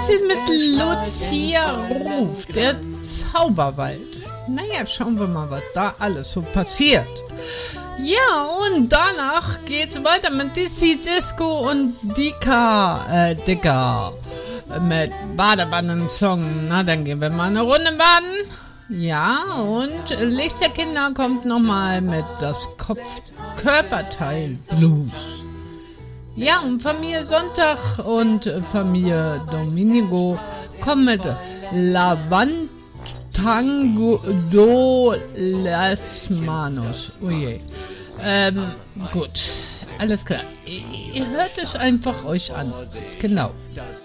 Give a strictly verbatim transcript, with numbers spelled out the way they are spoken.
geht's mit Lucia Ruf, der Zauberwald. Naja, schauen wir mal, was da alles so passiert. Ja, und danach geht's weiter mit Dizzy Disco und Dika, äh, Dicker. Mit Badewannen-Song. Na, dann gehen wir mal eine Runde baden. Ja, und Lichterkinder kommt nochmal mit das Kopf-Körperteil-Blues. Ja, und Familie Sonntag und Familie Dominigo kommen mit Lavantango do las Manos. Oh je. Ähm, gut. Alles klar. Ihr hört es einfach euch an. Genau.